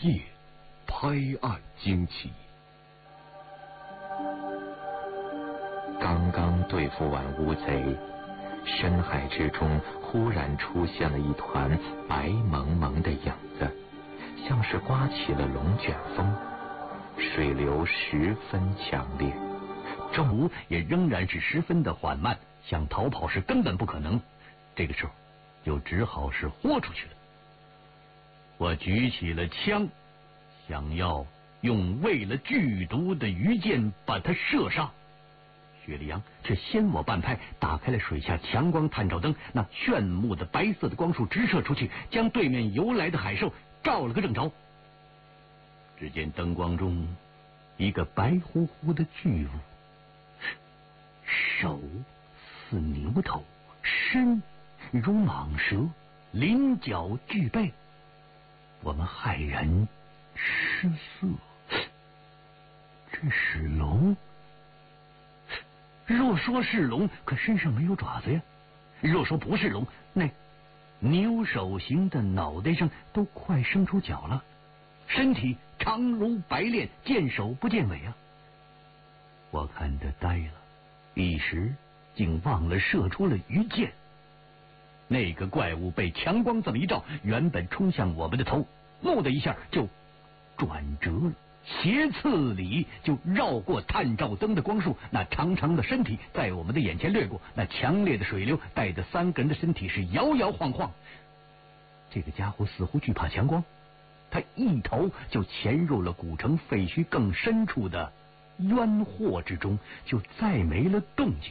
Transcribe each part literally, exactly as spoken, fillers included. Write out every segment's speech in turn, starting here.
夜拍案惊奇。 刚刚对付完乌贼，深海之中忽然出现了一团白蒙蒙的影子，像是刮起了龙卷风，水流十分强烈， 正午也仍然是十分的缓慢，想逃跑是根本不可能。这个时候就只好是豁出去了。我举起了枪，想要用为了剧毒的鱼箭把它射杀。雪莉杨却先我半拍，打开了水下强光探照灯，那炫目的白色的光束直射出去，将对面游来的海兽照了个正着。只见灯光中一个白乎乎的巨物，手似牛头，身如蟒蛇，鳞角俱备。我们骇然失色，这是龙？若说是龙，可身上没有爪子呀；若说不是龙，那牛手形的脑袋上都快生出角了，身体长如白练，见首不见尾啊！我看得呆了，一时竟忘了射出了鱼箭。那个怪物被强光这么一照，原本冲向我们的头，蓦的一下就转折了，斜刺里就绕过探照灯的光束，那长长的身体在我们的眼前掠过，那强烈的水流带着三个人的身体是摇摇晃晃。这个家伙似乎惧怕强光，他一头就潜入了古城废墟更深处的渊惑之中，就再没了动静。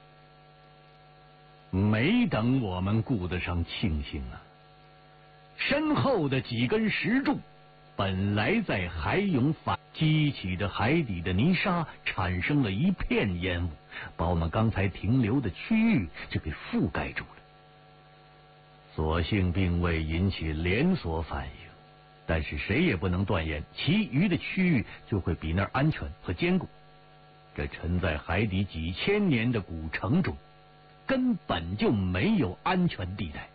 没等我们顾得上庆幸啊，身后的几根石柱本来在海涌反激起的海底的泥沙产生了一片烟雾，把我们刚才停留的区域就给覆盖住了。所幸并未引起连锁反应，但是谁也不能断言其余的区域就会比那儿安全和坚固。这沉在海底几千年的古城中根本就没有安全地带。